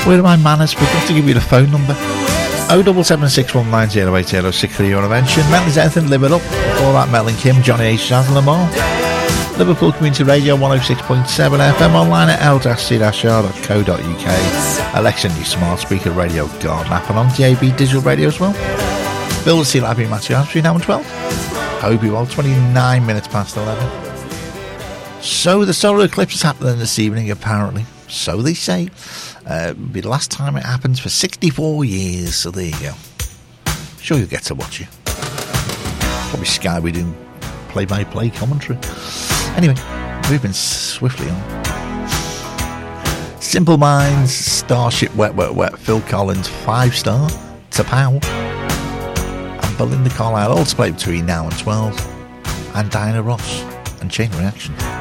Where are my manners? Forgot to give you the phone number. 07761908063 you want to mention. Metal Anything, Live It Up. All that Mel and Kim, Johnny H. Jazz and Lamar. Liverpool Community Radio 106.7 FM, online at l-c-r.co.uk. Alexa, new smart speaker radio, Garden app, and on DAB digital radio as well. Bill, see you happy Matthew between now and 12. Hope you well, 29 minutes past 11. So the solar eclipse is happening this evening, apparently. So they say. It'll be the last time it happens for 64 years, so there you go. Sure you'll get to watch it. Probably Sky we doing play-by-play commentary. Anyway, moving swiftly on. Simple Minds, Starship, Wet, Wet, Wet, Phil Collins, 5-star, T'Pau, and Belinda Carlisle, all to play between now and 12, and Diana Ross, and Chain Reaction.